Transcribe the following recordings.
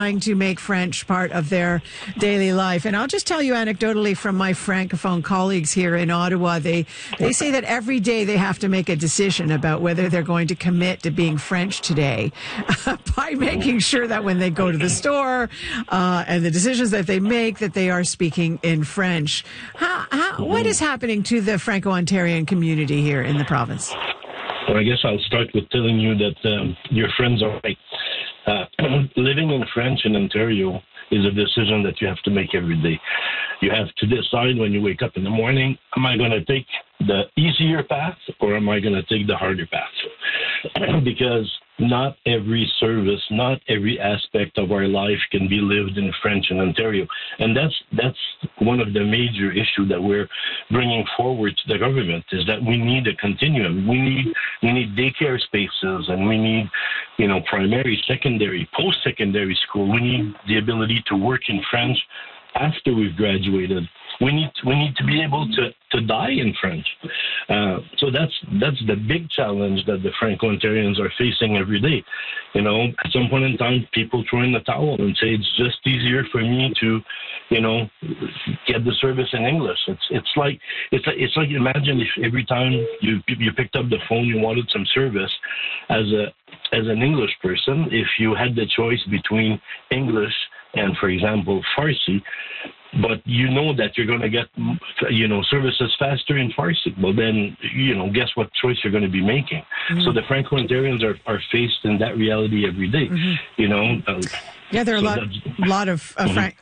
trying to make French part of their daily life. And I'll just tell you anecdotally from my Francophone colleagues here in Ottawa, they say that every day they have to make a decision about whether they're going to commit to being French today by making sure that when they go to the store and the decisions that they make, that they are speaking in French. What is happening to the Franco-Ontarian community here in the province? Well, I guess I'll start with telling you that your friends are right. Living in French in Ontario is a decision that you have to make every day. You have to decide when you wake up in the morning, am I going to take the easier path or am I going to take the harder path? Because not every service, not every aspect of our life can be lived in French in Ontario. And that's one of the major issues that we're bringing forward to the government, is that we need a continuum. We need daycare spaces, and we need, primary, secondary, post-secondary school. We need the ability to work in French after we've graduated. We need to be able to die in French. So that's the big challenge that the Franco-Ontarians are facing every day. At some point in time, people throw in the towel and say it's just easier for me to, get the service in English. It's like imagine if every time you picked up the phone, you wanted some service as an English person, if you had the choice between English and, for example, Farsi, but you know that you're going to get, services faster in Farsi. Well, then, guess what choice you're going to be making. Mm-hmm. So the Franco-Ontarians are faced in that reality every day, Yeah, there are a lot of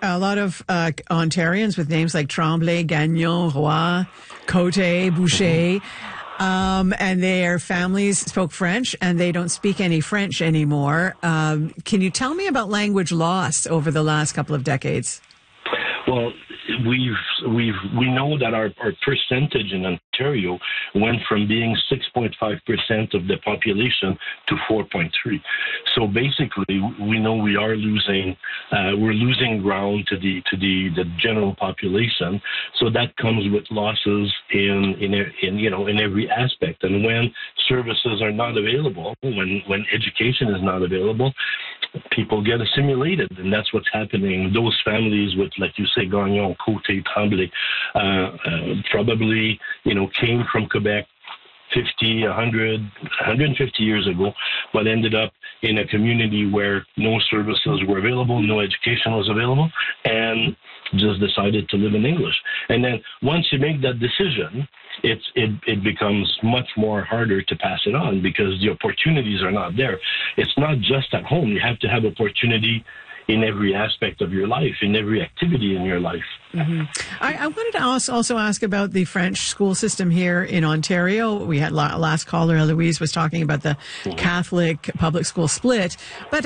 Ontarians with names like Tremblay, Gagnon, Roy, Cote, Boucher. And their families spoke French, and they don't speak any French anymore. Can you tell me about language loss over the last couple of decades? Well, we know that our percentage in Ontario went from being 6.5% of the population to 4.3%. So basically, we know we are losing ground to the general population. So that comes with losses in every aspect. And when services are not available, when education is not available, people get assimilated, and that's what's happening. Those families with, like you say, Gagnon, Côté, Tremblay, probably, came from Quebec 50, 100, 150 years ago, but ended up in a community where no services were available, no education was available, and just decided to live in English. And then once you make that decision, it becomes much more harder to pass it on because the opportunities are not there. It's not just at home. You have to have opportunity in every aspect of your life, in every activity in your life. Mm-hmm. I wanted to also ask about the French school system here in Ontario. We had last caller, Eloise, was talking about the Catholic public school split, but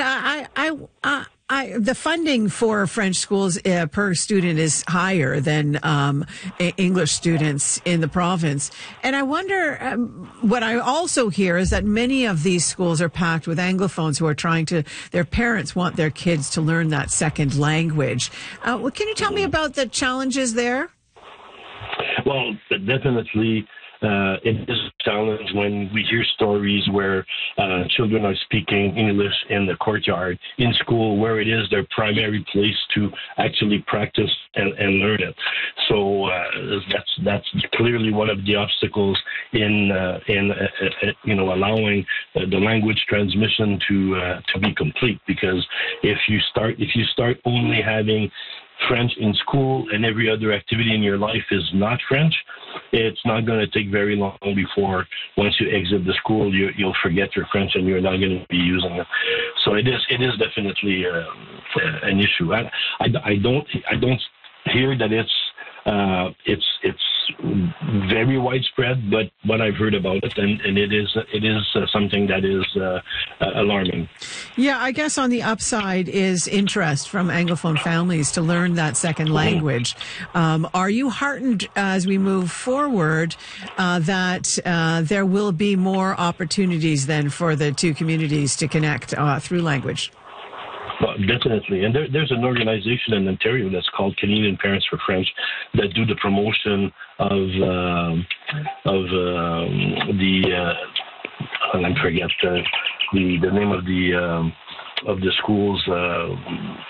the funding for French schools per student is higher than English students in the province. And I wonder, what I also hear is that many of these schools are packed with Anglophones who are their parents want their kids to learn that second language. Can you tell me about the challenges there? Well, definitely. It is a challenge when we hear stories where children are speaking English in the courtyard in school, where it is their primary place to actually practice and learn it. So that's clearly one of the obstacles in allowing the language transmission to be complete. Because if you start only having French in school and every other activity in your life is not French, it's not going to take very long before once you exit the school, you'll forget your French and you're not going to be using it. So it is definitely an issue. I don't hear that it's very widespread, but I've heard about it, and it is something that is alarming. Yeah, I guess on the upside is interest from Anglophone families to learn that second language. Are you heartened as we move forward that there will be more opportunities then for the two communities to connect through language? Well, definitely. And there's an organization in Ontario that's called Canadian Parents for French that do the promotion of I forget the name of the schools.